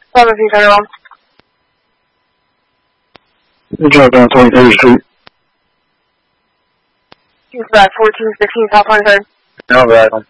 Pharmacy, turn it on. Drive down 23rd Street. He's back 1416 South 23rd. No, right on.